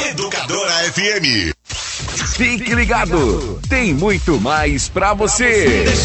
Educadora FM. Fique ligado, tem muito mais pra você.